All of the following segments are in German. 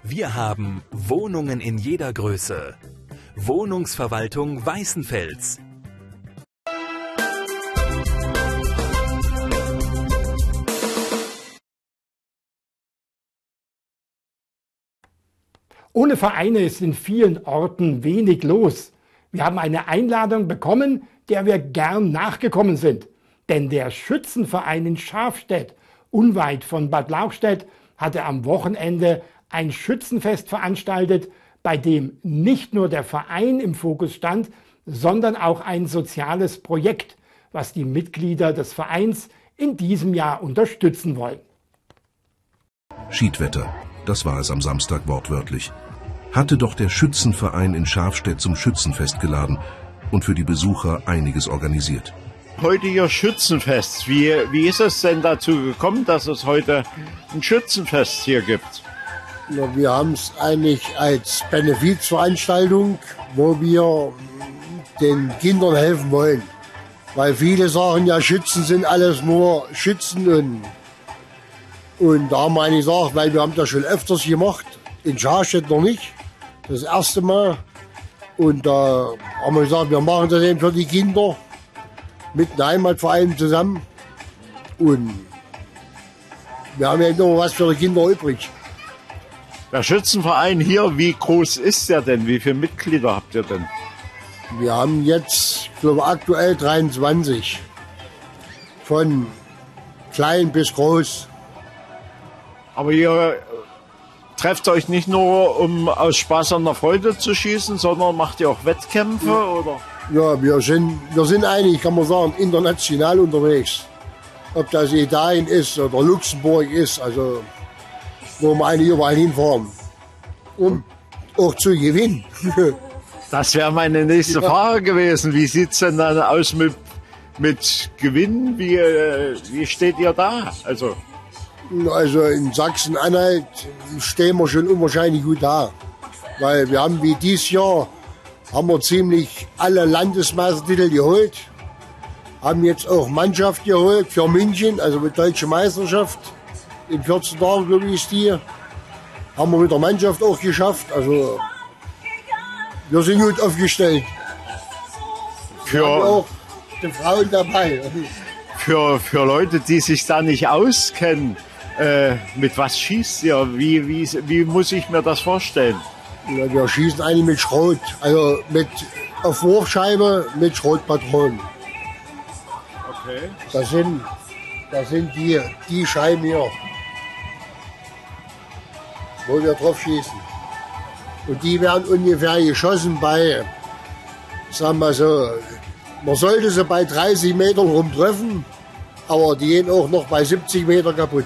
Wir haben Wohnungen in jeder Größe. Wohnungsverwaltung Weißenfels. Ohne Vereine ist in vielen Orten wenig los. Wir haben eine Einladung bekommen, der wir gern nachgekommen sind. Denn der Schützenverein in Schafstedt, unweit von Bad Lauchstädt, hatte am Wochenende ein Schützenfest veranstaltet, bei dem nicht nur der Verein im Fokus stand, sondern auch ein soziales Projekt, was die Mitglieder des Vereins in diesem Jahr unterstützen wollen. Schiedwetter, das war es am Samstag wortwörtlich. Hatte doch der Schützenverein in Schafstedt zum Schützenfest geladen und für die Besucher einiges organisiert. Heute hier Schützenfest. Wie ist es denn dazu gekommen, dass es heute ein Schützenfest hier gibt? Na, wir haben es eigentlich als Benefizveranstaltung, wo wir den Kindern helfen wollen. Weil viele sagen ja, Schützen sind alles nur Schützen. Und da haben wir eigentlich gesagt, weil wir haben das schon öfters gemacht, in Schafstedt noch nicht, das erste Mal. Und da haben wir gesagt, wir machen das eben für die Kinder mit dem Heimatverein zusammen. Und wir haben ja noch was für die Kinder übrig. Der Schützenverein hier, wie groß ist der denn? Wie viele Mitglieder habt ihr denn? Wir haben jetzt, glaube ich, aktuell 23. Von klein bis groß. Aber ihr trefft euch nicht nur, um aus Spaß an der Freude zu schießen, sondern macht ihr auch Wettkämpfe, ja. Oder? Ja, wir sind eigentlich, kann man sagen, international unterwegs. Ob das Italien ist oder Luxemburg ist, also wo wir eigentlich überall hinfahren, um auch zu gewinnen. Das wäre meine nächste Frage gewesen. Wie sieht es denn dann aus mit Gewinnen? Wie steht ihr da? Also in Sachsen-Anhalt stehen wir schon unwahrscheinlich gut da. Weil wir haben wie dieses Jahr ziemlich alle Landesmeistertitel geholt. Haben jetzt auch Mannschaft geholt für München, also mit Deutsche Meisterschaft. In 14 Tagen, glaube ich, ist die. Haben wir mit der Mannschaft auch geschafft. Also wir sind gut aufgestellt. Wir haben auch die Frauen dabei. Für Leute, die sich da nicht auskennen, mit was schießt ihr? Wie muss ich mir das vorstellen? Ja, wir schießen eigentlich mit Schrot, also auf Wurfscheibe mit Schrotpatronen. Okay. Das sind die Scheiben hier, wo wir drauf schießen. Und die werden ungefähr geschossen bei, sagen wir so, man sollte sie bei 30 Metern rumtreffen, aber die gehen auch noch bei 70 Meter kaputt.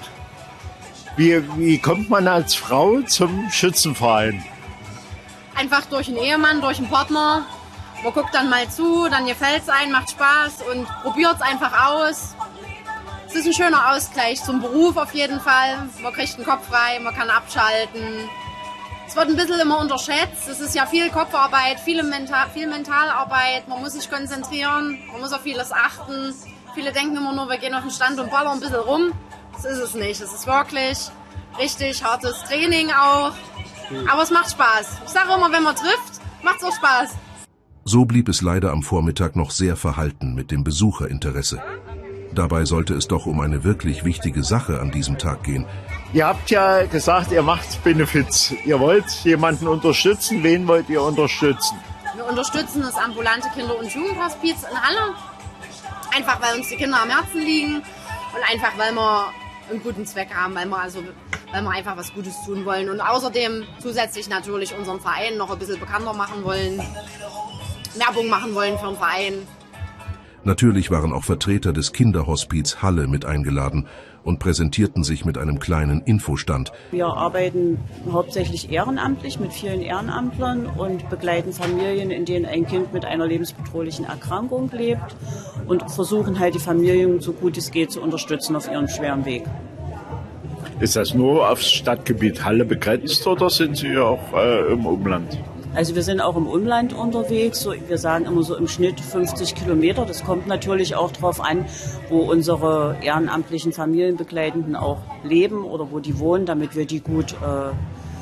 Wie kommt man als Frau zum Schützenverein? Einfach durch einen Ehemann, durch einen Partner. Man guckt dann mal zu, dann gefällt es einem, macht Spaß und probiert es einfach aus. Es ist ein schöner Ausgleich zum Beruf auf jeden Fall. Man kriegt den Kopf frei, man kann abschalten. Es wird ein bisschen immer unterschätzt. Es ist ja viel Kopfarbeit, viel Mentalarbeit. Man muss sich konzentrieren, man muss auf vieles achten. Viele denken immer nur, wir gehen auf den Stand und ballern ein bisschen rum. Das ist es nicht. Es ist wirklich richtig hartes Training auch. Aber es macht Spaß. Ich sage immer, wenn man trifft, macht es auch Spaß. So blieb es leider am Vormittag noch sehr verhalten mit dem Besucherinteresse. Dabei sollte es doch um eine wirklich wichtige Sache an diesem Tag gehen. Ihr habt ja gesagt, ihr macht Benefiz. Ihr wollt jemanden unterstützen. Wen wollt ihr unterstützen? Wir unterstützen das ambulante Kinder- und Jugendhospiz in Halle. Einfach, weil uns die Kinder am Herzen liegen und einfach, weil wir einen guten Zweck haben, weil wir einfach was Gutes tun wollen. Und außerdem zusätzlich natürlich unseren Verein noch ein bisschen bekannter machen wollen, Werbung machen wollen für den Verein. Natürlich waren auch Vertreter des Kinderhospiz Halle mit eingeladen und präsentierten sich mit einem kleinen Infostand. Wir arbeiten hauptsächlich ehrenamtlich mit vielen Ehrenamtlern und begleiten Familien, in denen ein Kind mit einer lebensbedrohlichen Erkrankung lebt und versuchen halt die Familien, so gut es geht, zu unterstützen auf ihrem schweren Weg. Ist das nur aufs Stadtgebiet Halle begrenzt oder sind Sie auch im Umland? Also wir sind auch im Umland unterwegs, so, wir sagen immer so im Schnitt 50 Kilometer. Das kommt natürlich auch darauf an, wo unsere ehrenamtlichen Familienbegleitenden auch leben oder wo die wohnen, damit wir die gut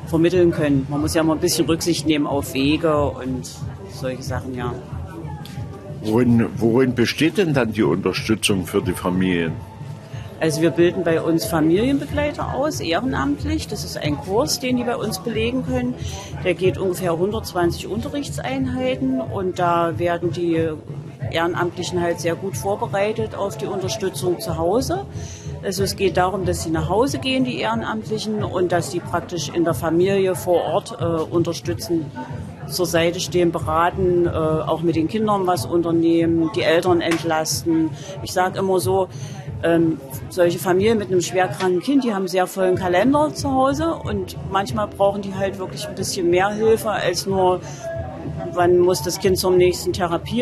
vermitteln können. Man muss ja mal ein bisschen Rücksicht nehmen auf Wege und solche Sachen, ja. Worin besteht denn dann die Unterstützung für die Familien? Also wir bilden bei uns Familienbegleiter aus, ehrenamtlich. Das ist ein Kurs, den die bei uns belegen können. Der geht ungefähr 120 Unterrichtseinheiten und da werden die Ehrenamtlichen halt sehr gut vorbereitet auf die Unterstützung zu Hause. Also es geht darum, dass sie nach Hause gehen, die Ehrenamtlichen, und dass sie praktisch in der Familie vor Ort unterstützen, zur Seite stehen, beraten, auch mit den Kindern was unternehmen, die Eltern entlasten. Ich sage immer so, solche Familien mit einem schwerkranken Kind, die haben einen sehr vollen Kalender zu Hause und manchmal brauchen die halt wirklich ein bisschen mehr Hilfe als nur, wann muss das Kind zur nächsten Therapie.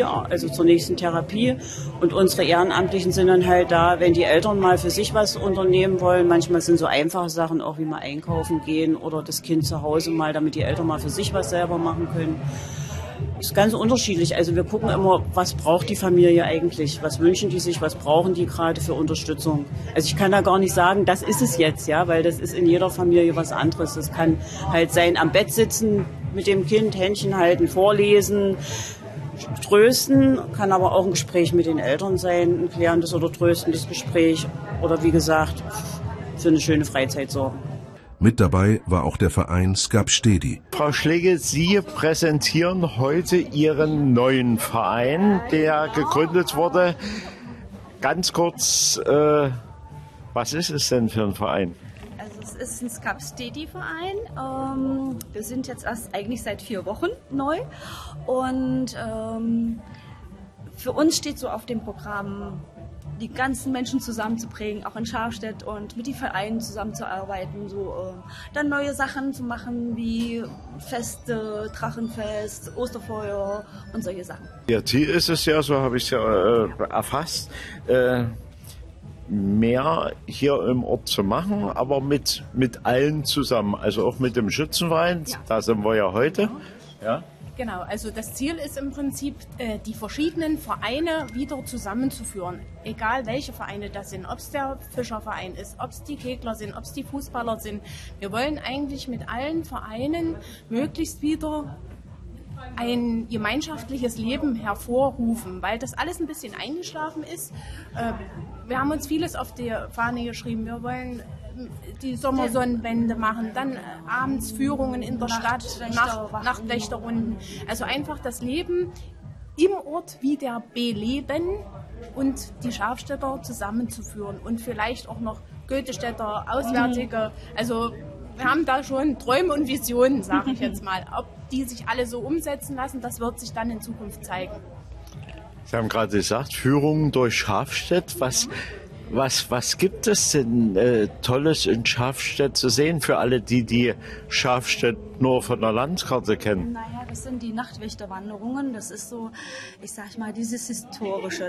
Und unsere Ehrenamtlichen sind dann halt da, wenn die Eltern mal für sich was unternehmen wollen. Manchmal sind so einfache Sachen auch, wie mal einkaufen gehen oder das Kind zu Hause mal, damit die Eltern mal für sich was selber machen können. Das ist ganz unterschiedlich. Also wir gucken immer, was braucht die Familie eigentlich? Was wünschen die sich? Was brauchen die gerade für Unterstützung? Also ich kann da gar nicht sagen, das ist es jetzt, ja, weil das ist in jeder Familie was anderes. Das kann halt sein, am Bett sitzen mit dem Kind, Händchen halten, vorlesen, trösten, kann aber auch ein Gespräch mit den Eltern sein, ein klärendes oder tröstendes Gespräch oder wie gesagt, für eine schöne Freizeit sorgen. Mit dabei war auch der Verein Skapstedi. Frau Schlegel, Sie präsentieren heute Ihren neuen Verein, der gegründet wurde. Ganz kurz, was ist es denn für ein Verein? Also es ist ein Skapstedi-Verein. Wir sind jetzt erst eigentlich seit 4 Wochen neu und für uns steht so auf dem Programm, die ganzen Menschen zusammenzubringen, auch in Scharfstedt und mit den Vereinen zusammenzuarbeiten, dann neue Sachen zu machen wie Feste, Drachenfest, Osterfeuer und solche Sachen. Ihr Ziel ist es ja, so habe ich es ja erfasst, mehr hier im Ort zu machen, aber mit allen zusammen, also auch mit dem Schützenverein, ja. Da sind wir ja heute. Ja. Genau, also das Ziel ist im Prinzip, die verschiedenen Vereine wieder zusammenzuführen. Egal welche Vereine das sind, ob es der Fischerverein ist, ob es die Kegler sind, ob es die Fußballer sind. Wir wollen eigentlich mit allen Vereinen möglichst wieder ein gemeinschaftliches Leben hervorrufen, weil das alles ein bisschen eingeschlafen ist. Wir haben uns vieles auf die Fahne geschrieben. Wir wollen die Sommersonnenwende machen, dann abends Führungen in der Stadt, Nachtwächterrunden. Also einfach das Leben im Ort wieder beleben und die Scharfstädter zusammenzuführen und vielleicht auch noch Goethestädter, Auswärtige. Also wir haben da schon Träume und Visionen, sage ich jetzt mal. Ob die sich alle so umsetzen lassen, das wird sich dann in Zukunft zeigen. Sie haben gerade gesagt, Führungen durch Scharfstedt. Was gibt es denn Tolles in Scharfstedt zu sehen für alle, die Scharfstedt nur von der Landkarte kennen? Naja, das sind die Nachtwächterwanderungen. Das ist so, ich sag mal, dieses Historische.